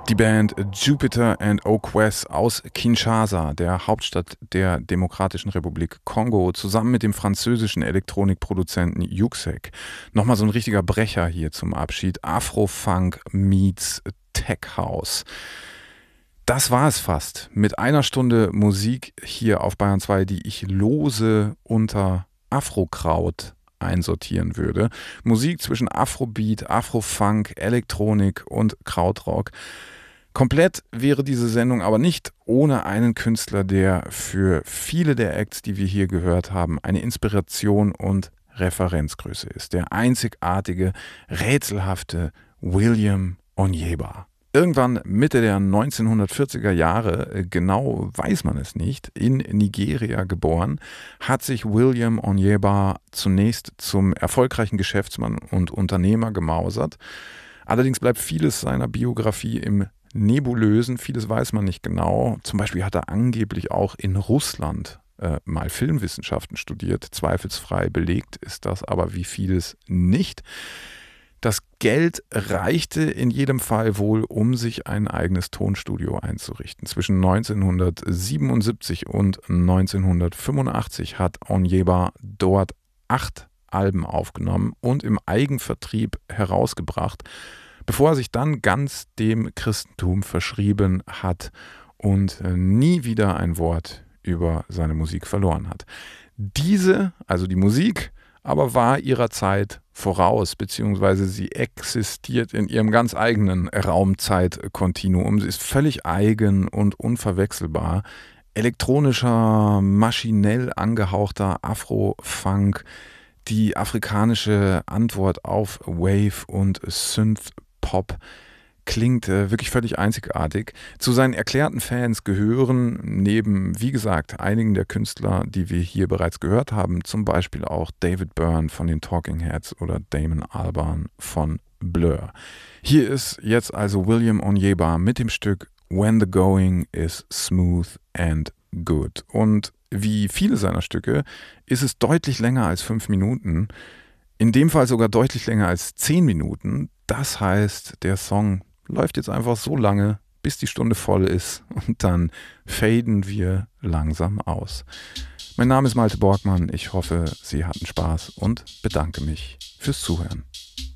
Die Band Jupiter and Oquess aus Kinshasa, der Hauptstadt der Demokratischen Republik Kongo, zusammen mit dem französischen Elektronikproduzenten Yuxek. Nochmal so ein richtiger Brecher hier zum Abschied. Afro-Funk meets Tech House. Das war es fast mit einer Stunde Musik hier auf Bayern 2, die ich lose unter Afrokraut einsortieren würde. Musik zwischen Afrobeat, Afrofunk, Elektronik und Krautrock. Komplett wäre diese Sendung aber nicht ohne einen Künstler, der für viele der Acts, die wir hier gehört haben, eine Inspiration und Referenzgröße ist. Der einzigartige, rätselhafte William Onyeba. Irgendwann Mitte der 1940er Jahre, genau weiß man es nicht, in Nigeria geboren, hat sich William Onyeba zunächst zum erfolgreichen Geschäftsmann und Unternehmer gemausert. Allerdings bleibt vieles seiner Biografie im Nebulösen, vieles weiß man nicht genau. Zum Beispiel hat er angeblich auch in Russland mal Filmwissenschaften studiert. Zweifelsfrei belegt ist das aber wie vieles nicht. Das Geld reichte in jedem Fall wohl, um sich ein eigenes Tonstudio einzurichten. Zwischen 1977 und 1985 hat Onyeba dort 8 Alben aufgenommen und im Eigenvertrieb herausgebracht, bevor er sich dann ganz dem Christentum verschrieben hat und nie wieder ein Wort über seine Musik verloren hat. Diese, also die Musik, aber war ihrer Zeit voraus, beziehungsweise sie existiert in ihrem ganz eigenen Raumzeitkontinuum. Sie ist völlig eigen und unverwechselbar. Elektronischer, maschinell angehauchter Afro-Funk, die afrikanische Antwort auf Wave und Synth-Pop klingt wirklich völlig einzigartig. Zu seinen erklärten Fans gehören neben, wie gesagt, einigen der Künstler, die wir hier bereits gehört haben, zum Beispiel auch David Byrne von den Talking Heads oder Damon Albarn von Blur. Hier ist jetzt also William Onyeba mit dem Stück When the Going is Smooth and Good. Und wie viele seiner Stücke ist es deutlich länger als 5 Minuten, in dem Fall sogar deutlich länger als 10 Minuten. Das heißt, der Song läuft jetzt einfach so lange, bis die Stunde voll ist und dann faden wir langsam aus. Mein Name ist Malte Borgmann, ich hoffe, Sie hatten Spaß und bedanke mich fürs Zuhören.